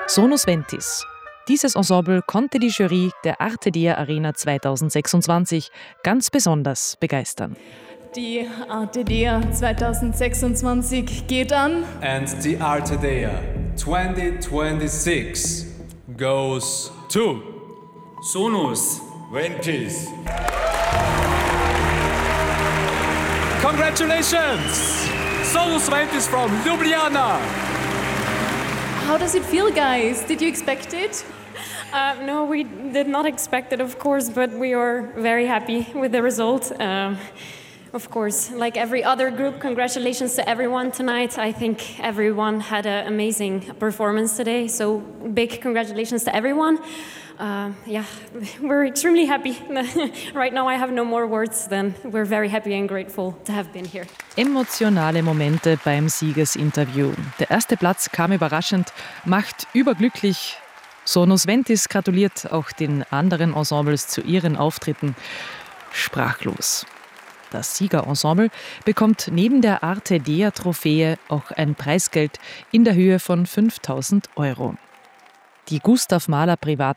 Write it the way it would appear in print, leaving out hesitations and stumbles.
Sonus Ventis. Dieses Ensemble konnte die Jury der Arte Dea Arena 2026 ganz besonders begeistern. Die Arte Dea 2026 geht an. And the Arte Dea 2026 goes to Sonus Ventis. Congratulations! Sonus Ventis from Ljubljana! How does it feel, guys? Did you expect it? No, we did not expect it, of course, but we are very happy with the result. Of course, like every other group, congratulations to everyone tonight. I think everyone had an amazing performance today, so big congratulations to everyone. We're extremely happy. Right now I have no more words than we're very happy and grateful to have been here. Emotionale Momente beim Siegesinterview. Der erste Platz kam überraschend, macht überglücklich. Sonus Ventis gratuliert auch den anderen Ensembles zu ihren Auftritten. Sprachlos. Das Siegerensemble bekommt neben der Arte Dea Trophäe auch ein Preisgeld in der Höhe von 5.000 €. Die Gustav Mahler